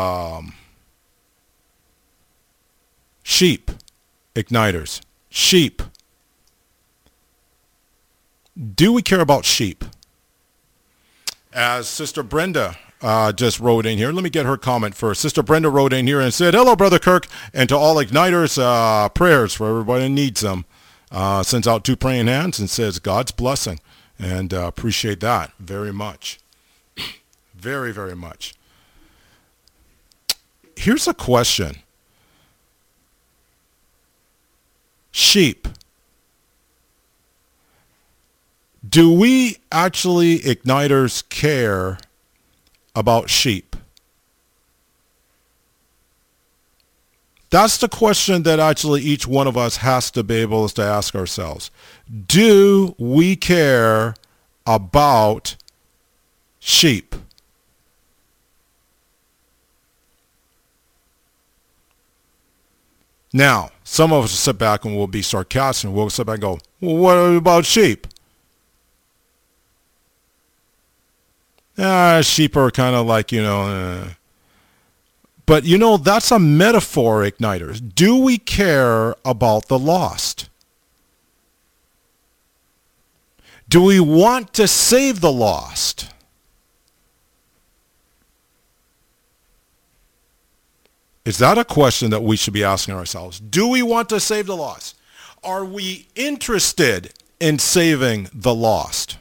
Sheep igniters. Sheep. Do we care about sheep? As Sister Brenda just wrote in here, let me get her comment first. Sister Brenda wrote in here and said, hello, Brother Kirk, and to all igniters, prayers for everybody who needs them. Sends out 2 praying hands and says, God's blessing. And appreciate that very much. Very, very much. Here's a question. Sheep. Do we actually, igniters, care about sheep? That's the question that actually each one of us has to be able to ask ourselves. Do we care about sheep? Now, some of us will sit back and we'll be sarcastic and we'll sit back and go, well, what about sheep? Sheep are kind of like, But, that's a metaphor, igniters. Do we care about the lost? Do we want to save the lost? Is that a question that we should be asking ourselves? Do we want to save the lost? Are we interested in saving the lost?